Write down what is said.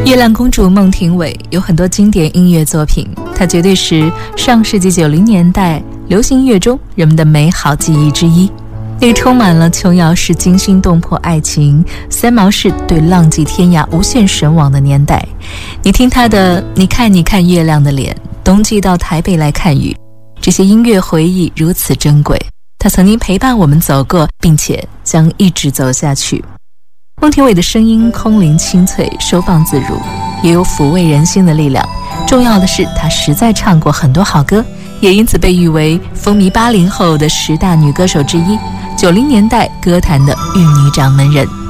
月亮公主孟庭苇有很多经典音乐作品，她绝对是上世纪90年代流行音乐中人们的美好记忆之一。那个充满了琼瑶式惊心动魄爱情、三毛式对浪迹天涯无限神往的年代。你听她的你看你看月亮的脸，冬季到台北来看雨，这些音乐回忆如此珍贵，她曾经陪伴我们走过，并且将一直走下去。孟庭苇的声音空灵清脆，收放自如，也有抚慰人心的力量。重要的是她实在唱过很多好歌，也因此被誉为风靡80后的10大女歌手之一，90年代歌坛的玉女掌门人。